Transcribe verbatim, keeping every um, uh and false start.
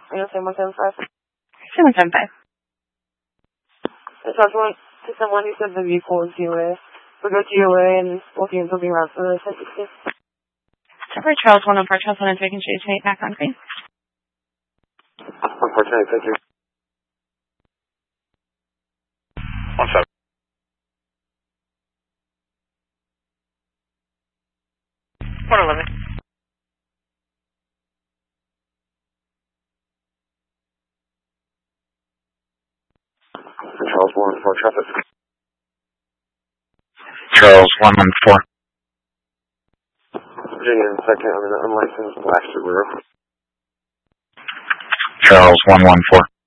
You know, same one seven five. Same one seven five. I talked to, to someone who said the vehicle was D O A. We'll go to D O A and both units will be around for the safety. Separate Charles one oh four, Charles one is making sure you take back on green. Unfortunately, thank you. One seven. One eleven. Charles one one four traffic. Charles one one four. Virginia second, I'm in an unlicensed black Subaru. Charles one one four.